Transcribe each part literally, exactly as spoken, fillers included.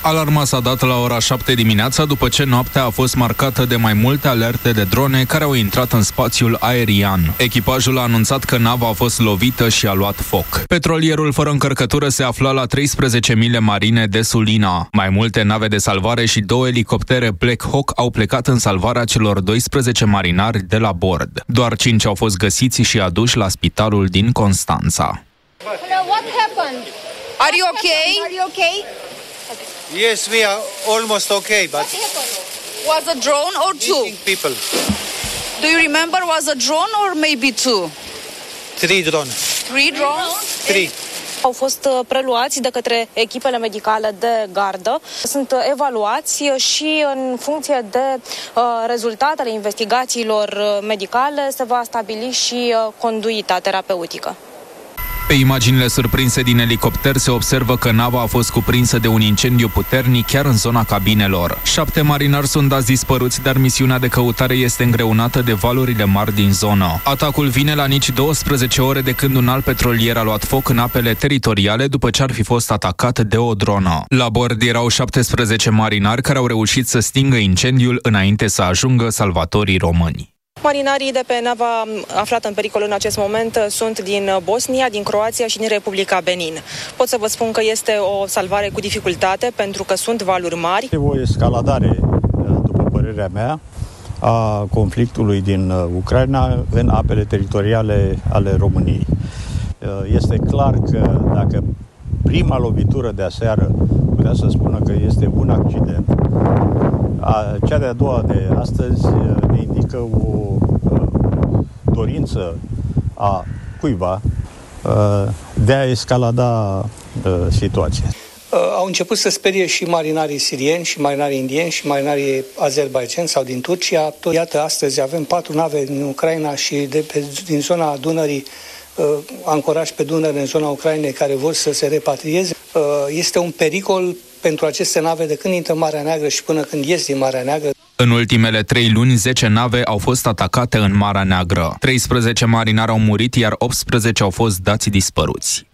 Alarma s-a dat la ora șapte dimineața după ce noaptea a fost marcată de mai multe alerte de drone care au intrat în spațiul aerian. Echipajul a anunțat că nava a fost lovită și a luat foc. Petrolierul fără încărcătură se afla la treisprezece mile marine de Sulina. Mai multe nave de salvare și două elicoptere Black Hawk au plecat în salvarea celor doisprezece marinari de la bord. Doar cinci au fost găsiți și aduși la spitalul din Constanța. What happened? Are you okay? Are you okay? Yes, we are almost okay, but Was a drone or two? people, Do you remember was a drone or maybe two? three drone, Three drones? three. Au fost preluați de către echipele medicale de gardă. Sunt evaluați și în funcție de uh, rezultatele investigațiilor medicale se va stabili și uh, conduita terapeutică. Pe imaginile surprinse din elicopter se observă că nava a fost cuprinsă de un incendiu puternic chiar în zona cabinelor. Șapte marinari sunt dați dispăruți, dar misiunea de căutare este îngreunată de valurile mari din zonă. Atacul vine la nici douăsprezece ore de când un alt petrolier a luat foc în apele teritoriale după ce ar fi fost atacat de o dronă. La bord erau șaptesprezece marinari care au reușit să stingă incendiul înainte să ajungă salvatorii români. Marinarii de pe nava aflată în pericol în acest moment sunt din Bosnia, din Croația și din Republica Benin. Pot să vă spun că este o salvare cu dificultate pentru că sunt valuri mari. O escaladare, după părerea mea, a conflictului din Ucraina în apele teritoriale ale României. Este clar că dacă prima lovitură de aseară putea să spună că este un accident, cea de-a doua de astăzi ne indică o dorință a cuiva de a escalada situația. Au început să sperie și marinarii sirieni, și marinarii indieni, și marinarii azerbaidjani sau din Turcia. Iată, astăzi avem patru nave din Ucraina și de pe, din zona Dunării, ancoraj pe Dunăre în zona Ucrainei, care vor să se repatrieze. Este un pericol pentru aceste nave de când intră în Marea Neagră și până când ies din Marea Neagră. În ultimele trei luni, zece nave au fost atacate în Marea Neagră. treisprezece marinari au murit, iar optsprezece au fost dați dispăruți.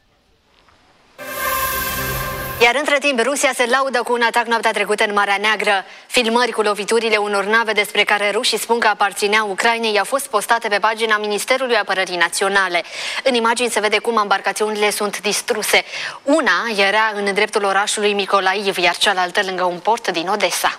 Iar între timp, Rusia se laudă cu un atac noaptea trecută în Marea Neagră. Filmări cu loviturile unor nave despre care rușii spun că aparțineau Ucrainei au fost postate pe pagina Ministerului Apărării Naționale. În imagini se vede cum embarcațiunile sunt distruse. Una era în dreptul orașului Mikolaiv, iar cealaltă lângă un port din Odessa.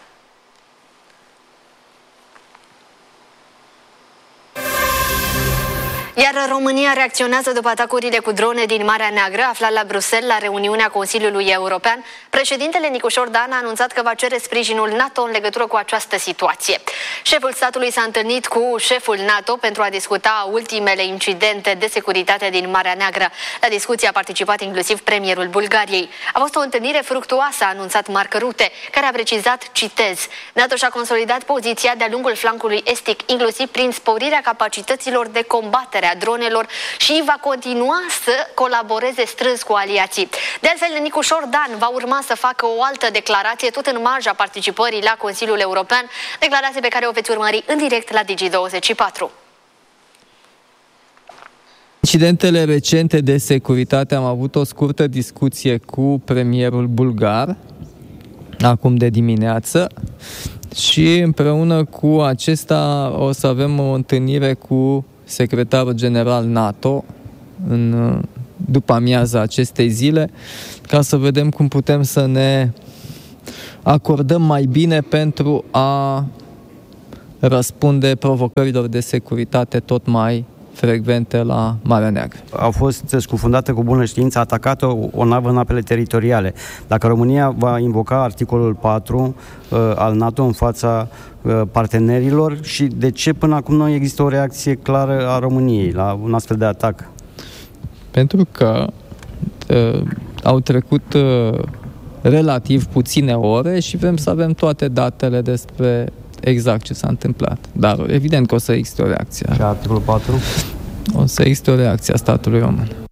Iar România reacționează după atacurile cu drone din Marea Neagră. Aflat la Bruxelles, la reuniunea Consiliului European, președintele Nicușor Dan a anunțat că va cere sprijinul NATO în legătură cu această situație. Șeful statului s-a întâlnit cu șeful NATO pentru a discuta ultimele incidente de securitate din Marea Neagră. La discuție a participat inclusiv premierul Bulgariei. A fost o întâlnire fructuoasă, a anunțat Mark Rutte, care a precizat, citez, NATO și-a consolidat poziția de-a lungul flancului estic, inclusiv prin sporirea capacităților de combatere a dronelor și va continua să colaboreze strâns cu aliații. De altfel, Nicușor Dan va urma să facă o altă declarație tot în marja participării la Consiliul European, declarație pe care o veți urmări în direct la Digi douăzeci și patru. Incidentele recente de securitate, am avut o scurtă discuție cu premierul bulgar acum de dimineață și împreună cu acesta o să avem o întâlnire cu secretarul general NATO în după amiaza acestei zile, ca să vedem cum putem să ne acordăm mai bine pentru a răspunde provocărilor de securitate tot mai frecvente la Marea Neagră. A fost scufundată cu bună știință, atacată o, o navă în apele teritoriale. Dacă România va invoca articolul patru uh, al NATO în fața uh, partenerilor și de ce până acum nu există o reacție clară a României la un astfel de atac? Pentru că uh, au trecut uh, relativ puține ore și vrem să avem toate datele despre exact ce s-a întâmplat. Dar evident că o să existe o reacție. Și articolul patru? O să existe o reacție a statului român.